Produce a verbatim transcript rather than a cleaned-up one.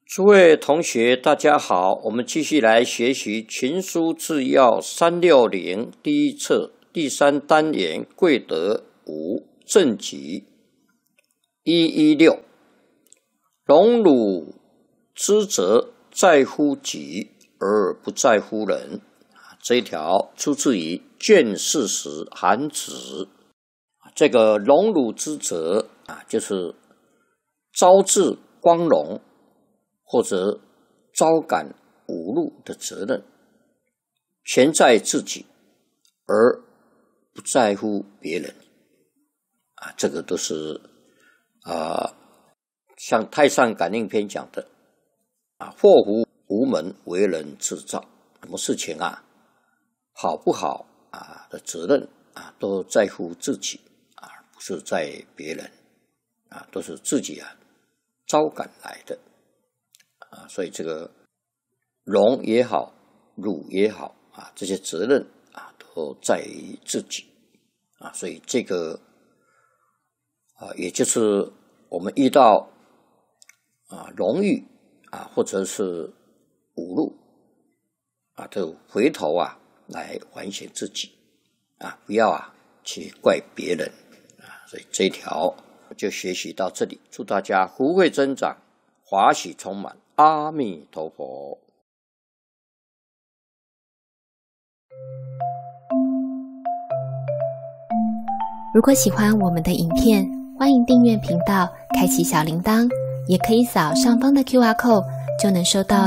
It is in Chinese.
诸位同学，大家好，我们继续来学习《群书治要》三六零第一册第三单元贵德五正集一一六。荣辱之则在乎己而不在乎人，这一条出自于卷四十韩子。这个荣辱之责啊，就是招致光荣或者招感侮辱的责任，全在自己，而不在乎别人。啊，这个都是啊，像《太上感应篇》讲的啊，祸福无门，为人自造。什么事情啊，好不好啊的责任啊，都在乎自己啊，不是在别人啊，都是自己啊招感来的。啊，所以这个荣也好，辱也好啊，这些责任啊，都在于自己啊。所以这个啊，也就是我们遇到啊荣誉啊，或者是侮辱啊，就回头啊来反省自己啊，不要啊去怪别人啊。所以这一条就学习到这里，祝大家福慧增长，华喜充满。阿弥陀佛。 如果喜欢我们的影片，欢迎订阅频道，开启小铃铛，也可以扫上方的 Q R code， 就能收到